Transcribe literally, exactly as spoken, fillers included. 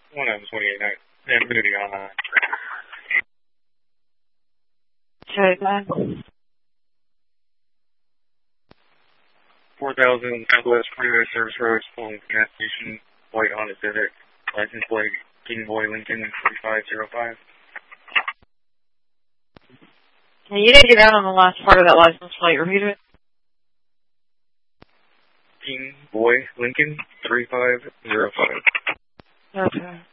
one M twenty-eight nine. Infinity on that. Okay, then. four thousand Southwest Freeway Service Road, pulling gas station, white Honda Civic, license plate, King Boy Lincoln forty-five oh five. Yeah, you didn't get out on the last part of that license plate. Repeat it. King Boy Lincoln three five oh five. Okay.